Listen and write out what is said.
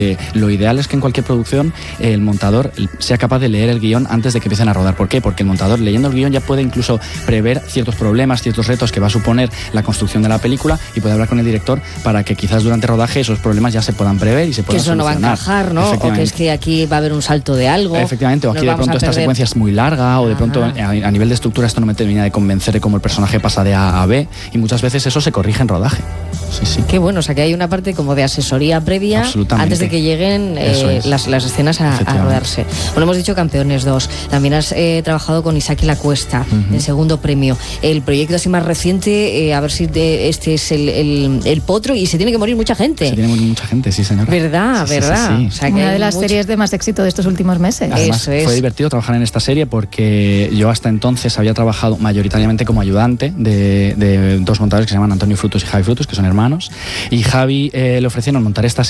Lo ideal es que en cualquier producción el montador sea capaz de leer el guión antes de que empiecen a rodar. ¿Por qué? Porque el montador, leyendo el guión, ya puede incluso prever ciertos problemas, ciertos retos que va a suponer la construcción de la película, y puede hablar con el director para que quizás durante el rodaje esos problemas ya se puedan prever y se puedan solucionar. Que eso no va a encajar, ¿no? O que es que aquí va a haber un salto de algo. Efectivamente, o aquí de pronto esta secuencia es muy larga, o de pronto a nivel de estructura esto no me termina de convencer de cómo el personaje pasa de A a B, y muchas veces eso se corrige en rodaje. Sí. Qué bueno, o sea que hay una parte como de asesoría previa antes de que lleguen las escenas a rodarse. Bueno, hemos dicho Campeones 2, también has trabajado con Isaki La Cuesta, el segundo premio. El proyecto así más reciente, a ver si este es el Potro, y se tiene que morir mucha gente. Se tiene que morir mucha gente, sí, señora. ¿Verdad? Sí. O sea, que una de las series de más éxito de estos últimos meses. Además, fue divertido trabajar en esta serie porque yo hasta entonces había trabajado mayoritariamente como ayudante de dos montadores que se llaman Antonio Frutos y Javi Frutos, que son hermanos, y Javi le ofrecieron montar esta